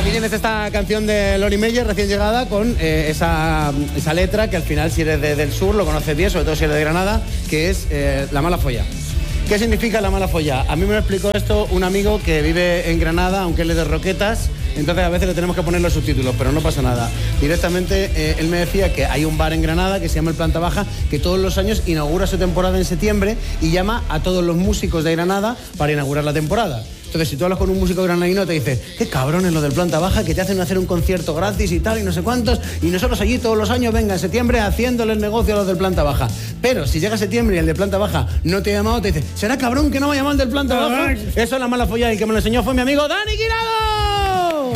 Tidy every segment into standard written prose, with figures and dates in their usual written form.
Aquí tienes esta canción de Lori Meyer, recién llegada, con esa letra que al final, si eres del sur, lo conoces bien, sobre todo si eres de Granada, que es La mala folla. ¿Qué significa la mala folla? A mí me lo explicó esto un amigo que vive en Granada, aunque él es de Roquetas, entonces a veces le tenemos que poner los subtítulos, pero no pasa nada. Directamente él me decía que hay un bar en Granada que se llama El Planta Baja, que todos los años inaugura su temporada en septiembre y llama a todos los músicos de Granada para inaugurar la temporada. Entonces, si tú hablas con un músico granadino, te dice, qué cabrones los del Planta Baja, que te hacen hacer un concierto gratis y tal, y no sé cuántos, y nosotros allí todos los años, venga, en septiembre, haciéndoles negocio a los del Planta Baja. Pero si llega septiembre y el de Planta Baja no te ha llamado, te dice, ¿será cabrón que no me ha llamado el del Planta Baja? Eso es la mala folla, y el que me lo enseñó fue mi amigo Dani Guirado.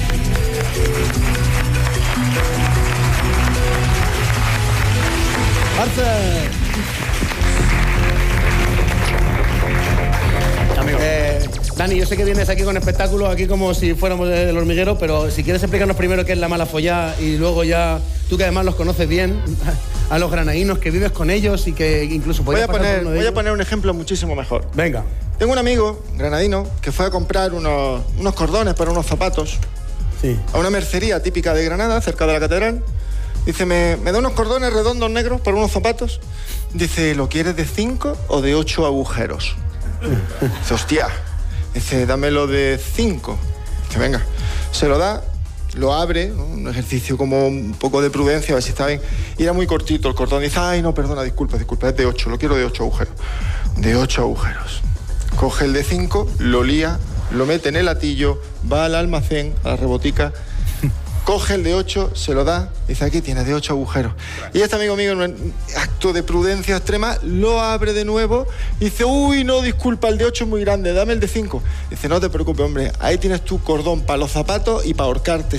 Amigo. Dani, yo sé que vienes aquí con espectáculos, aquí como si fuéramos del hormiguero, pero si quieres explicarnos primero qué es la mala follá y luego ya, tú que además los conoces bien, a los granadinos, que vives con ellos y que incluso podías pasar por uno de ellos. Voy a poner un ejemplo muchísimo mejor. Venga. Tengo un amigo granadino que fue a comprar unos cordones para unos zapatos a una mercería típica de Granada, cerca de la catedral. Dice, me da unos cordones redondos negros para unos zapatos. Dice, ¿lo quieres de 5 o de 8 agujeros? Dice, hostia. Dice, dámelo de 5. Dice, venga. Se lo da, lo abre, ¿no? Un ejercicio como un poco de prudencia, a ver si está bien. Y era muy cortito el cordón. Dice, ay, no, perdona, disculpa, es de 8, lo quiero de 8 agujeros. De 8 agujeros. Coge el de 5, lo lía, lo mete en el latillo, va al almacén, a la rebotica, coge el de 8, se lo da, dice, aquí tienes de 8 agujeros. Y este amigo mío, en un acto de prudencia extrema, lo abre de nuevo y dice, uy, no, disculpa, el de 8 es muy grande, dame el de 5. Dice, no te preocupes, hombre, ahí tienes tu cordón para los zapatos y para ahorcarte.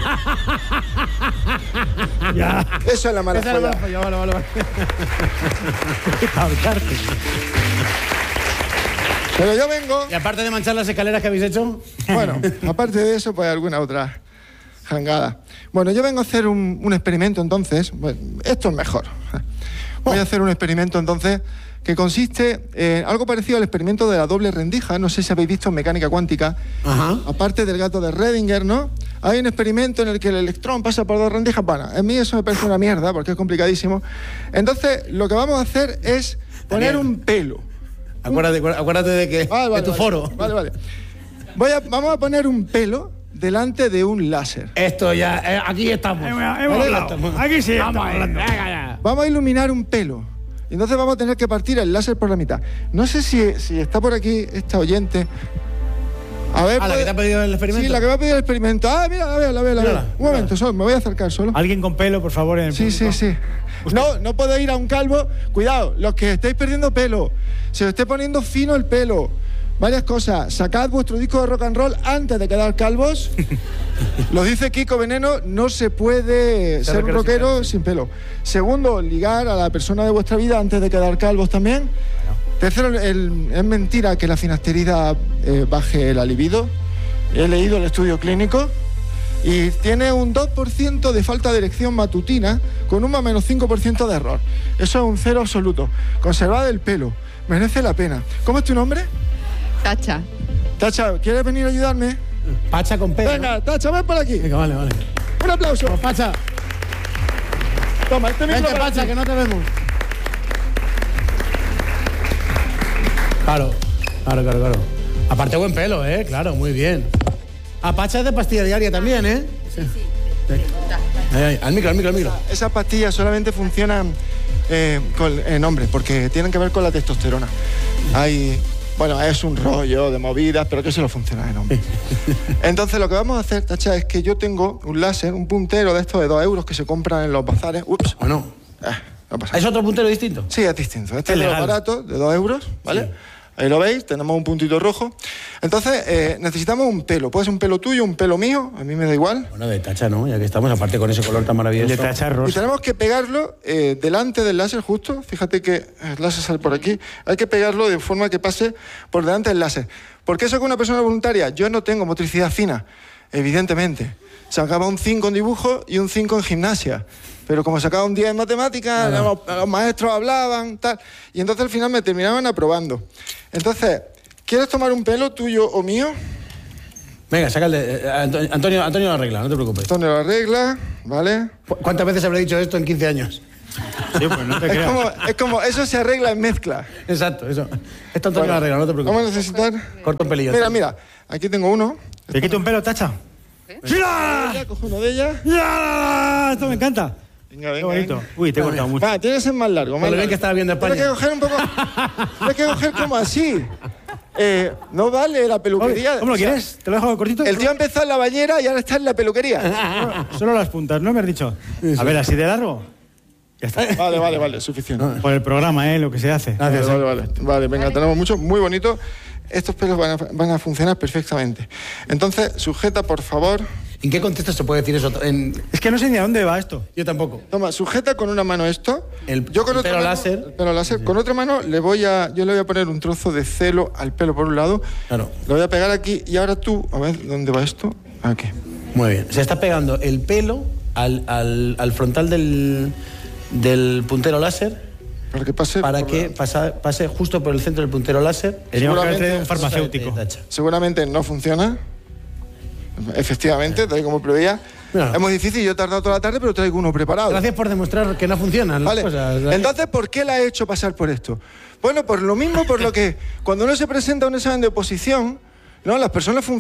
Ya. Eso es la mala folla. Vale. Para ahorcarte. Pero yo vengo... Y aparte de manchar las escaleras que habéis hecho... Bueno, aparte de eso, pues alguna otra jangada. Bueno, yo vengo a hacer un experimento entonces. Bueno, esto es mejor. Voy a hacer un experimento entonces que consiste en algo parecido al experimento de la doble rendija. No sé si habéis visto en mecánica cuántica. Ajá. Aparte del gato de Schrödinger, ¿no? Hay un experimento en el que el electrón pasa por dos rendijas. Bueno, a mí eso me parece una mierda porque es complicadísimo. Entonces, lo que vamos a hacer es poner un pelo. Acuérdate de que es tu foro. Vale. Vamos a poner un pelo delante de un láser. Esto ya, aquí estamos. Aquí sí estamos hablando. Vamos a iluminar un pelo. Y entonces vamos a tener que partir el láser por la mitad. No sé si está por aquí esta oyente. A ver, ¿la que te ha pedido el experimento? Sí, la que me ha pedido el experimento. Ah, mira, la veo. Un momento, me voy a acercar solo. ¿Alguien con pelo, por favor, en el público? Sí. No puedo ir a un calvo. Cuidado, los que estáis perdiendo pelo. Se os esté poniendo fino el pelo. Varias cosas. Sacad vuestro disco de rock and roll antes de quedar calvos. Lo dice Kiko Veneno, no se puede ser un rockero sin pelo. Segundo, ligar a la persona de vuestra vida antes de quedar calvos también. Bueno. Tercero, es mentira que la finasterida baje la libido. He leído el estudio clínico. Y tiene un 2% de falta de erección matutina con un más o menos 5% de error. Eso es un 0 absoluto. Conservad el pelo. Merece la pena. ¿Cómo es tu nombre? Tacha. Tacha, ¿quieres venir a ayudarme? Pacha con pelo. Venga, Tacha, ven por aquí. Venga, vale. Un aplauso. Pues, Pacha. Toma, este micro. Vente, Pacha, que no te vemos. Claro. Aparte buen pelo, claro, muy bien. Pacha es de pastilla diaria también, Sí. Al micro. Esas pastillas solamente funcionan en hombres, porque tienen que ver con la testosterona. Bueno, es un rollo de movidas, pero que solo funciona en hombres. Entonces, lo que vamos a hacer, Tacha, es que yo tengo un láser, un puntero de estos de 2 euros que se compran en los bazares. Ups. Bueno. No pasa nada. ¿Es otro puntero distinto? Sí, es distinto. Este es de los baratos, de 2 euros, ¿vale? Sí. Ahí lo veis, tenemos un puntito rojo. Entonces, necesitamos un pelo. Puede ser un pelo tuyo, un pelo mío, a mí me da igual. Bueno, de Tacha, ¿no? Ya que estamos, aparte con ese color tan maravilloso. De Tacha rosa. Y tenemos que pegarlo delante del láser justo. Fíjate que el láser sale por aquí. Hay que pegarlo de forma que pase por delante del láser. ¿Por qué saco una persona voluntaria? Yo no tengo motricidad fina, evidentemente. Sacaba un 5 en dibujo y un 5 en gimnasia. Pero como sacaba un 10 en matemáticas, los maestros hablaban, tal. Y entonces al final me terminaban aprobando. Entonces, ¿quieres tomar un pelo tuyo o mío? Venga, saca el de... Antonio lo arregla, no te preocupes. Antonio lo arregla, ¿vale? ¿Cuántas veces habré dicho esto en 15 años? Sí, pues no te creas. Es como, eso se arregla en mezcla. Exacto, eso. Esto Antonio lo arregla, no te preocupes. Vamos a necesitar... Corta un pelillo. Mira, aquí tengo uno. ¿Te quito un pelo, Tacha? Ya, cojo uno de ellas. ¡Ya! Esto me encanta. Venga, Qué bonito. Uy, te he cortado mucho. Va, tiene que ser más largo. Pero bien que estaba viendo España. Tienes que coger un poco... Tienes que coger como así. No vale la peluquería. ¿Cómo lo quieres? ¿Te lo dejo cortito? El tío ha empezado en la bañera y ahora está en la peluquería. Solo las puntas, ¿no me has dicho? A ver, así de largo. Ya está. Vale, suficiente. Por el programa, lo que se hace. Gracias. Vale, venga, tenemos mucho, muy bonito. Estos pelos van a funcionar perfectamente. Entonces, sujeta, por favor. ¿En qué contexto se puede decir eso? Es que no sé ni a dónde va esto. Yo tampoco. Toma, sujeta con una mano esto. Yo con otra mano, láser. El pelo láser. Sí. Con otra mano yo le voy a poner un trozo de celo al pelo por un lado. Claro. Lo voy a pegar aquí y ahora tú, a ver, ¿dónde va esto? Aquí. Muy bien. Se está pegando el pelo al frontal del puntero láser. Para que pase justo por el centro del puntero láser. Teníamos que haber traído un farmacéutico. Seguramente no funciona. Efectivamente, tal y como preveía. Es muy difícil, yo he tardado toda la tarde, pero traigo uno preparado. Gracias por demostrar que no funcionan las cosas. Entonces, ¿por qué la he hecho pasar por esto? Bueno, por lo mismo, por lo que cuando uno se presenta a un examen de oposición, ¿no? Las personas